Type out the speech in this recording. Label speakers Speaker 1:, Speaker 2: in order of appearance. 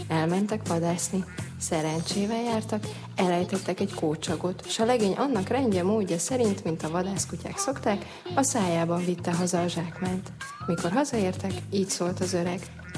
Speaker 1: Elmentek vadászni. Szerencsével jártak, elejtettek egy kócsagot, s a legény annak rendje módja szerint, mint a vadászkutyák szokták, a szájában vitte haza a zsákmányt. Mikor hazaértek, így szólt az öreg.